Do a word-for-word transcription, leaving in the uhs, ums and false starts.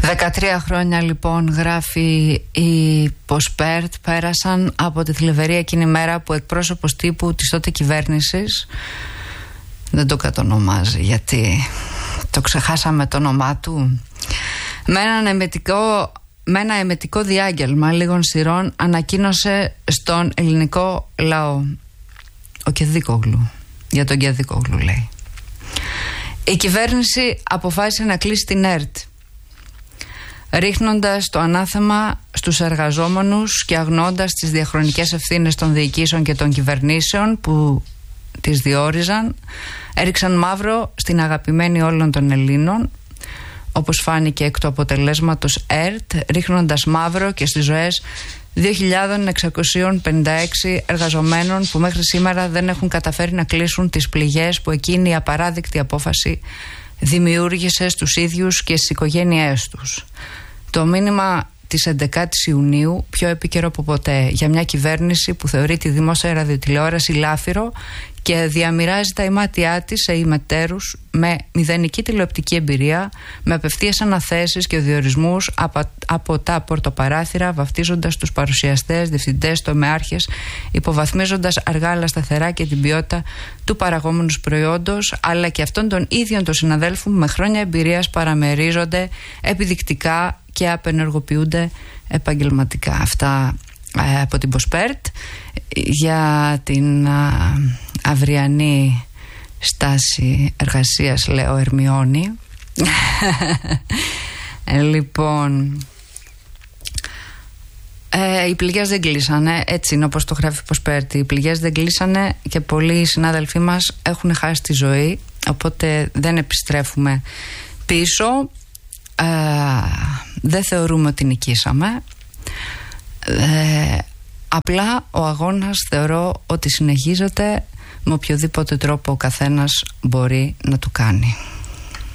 δεκατρία χρόνια λοιπόν, γράφει η Ποσπέρτ, πέρασαν από τη θλιβερή εκείνη μέρα που εκπρόσωπος τύπου της τότε κυβέρνησης, δεν το κατονομάζει γιατί το ξεχάσαμε το όνομά του, με ένα εμετικό, με ένα εμετικό διάγγελμα λίγων σειρών ανακοίνωσε στον ελληνικό λαό, ο Κεδίκογλου, για τον Κεδίκογλου λέει: η κυβέρνηση αποφάσισε να κλείσει την ΕΡΤ, ρίχνοντας το ανάθεμα στους εργαζόμενους και αγνοώντας τις διαχρονικές ευθύνες των διοικήσεων και των κυβερνήσεων που τις διόριζαν. Έριξαν μαύρο στην αγαπημένη όλων των Ελλήνων, όπως φάνηκε εκ του αποτελέσματος ΕΡΤ, ρίχνοντας μαύρο και στις ζωές δύο χιλιάδες εξακόσιοι πενήντα έξι εργαζομένων που μέχρι σήμερα δεν έχουν καταφέρει να κλείσουν τις πληγές που εκείνη η απαράδεκτη απόφαση δημιούργησε στους ίδιους και στις οικογένειές τους. Το μήνυμα της έντεκατης Ιουνίου, πιο επίκαιρο από ποτέ, για μια κυβέρνηση που θεωρεί τη δημόσια ραδιοτηλεόραση λάφυρο και διαμοιράζει τα ημάτια της σε ημετέρους με μηδενική τηλεοπτική εμπειρία, με απευθείας αναθέσεις και διορισμούς από, από τα πορτοπαράθυρα, βαφτίζοντας τους παρουσιαστές, διευθυντές, τομεάρχες, υποβαθμίζοντας αργά αλλά σταθερά και την ποιότητα του παραγόμενου προϊόντος, αλλά και αυτών των ίδιων των συναδέλφων που με χρόνια εμπειρίας παραμερίζονται επιδεικτικά και απενεργοποιούνται επαγγελματικά. Αυτά ε, από την Ποσπέρτ. Για την α, αυριανή στάση εργασίας λέω Ερμιόνη. ε, λοιπόν ε, οι πληγές δεν κλείσανε, έτσι είναι όπως το γράφει η Ποσπέρτ. Οι πληγές δεν κλείσανε και πολλοί συνάδελφοί μας έχουν χάσει τη ζωή, οπότε δεν επιστρέφουμε πίσω. Ε, δεν θεωρούμε ότι νικήσαμε, ε, απλά ο αγώνας θεωρώ ότι συνεχίζεται με οποιοδήποτε τρόπο ο καθένας μπορεί να του κάνει.